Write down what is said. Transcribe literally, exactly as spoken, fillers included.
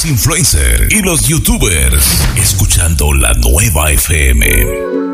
los influencers y los youtubers, escuchando la nueva F M.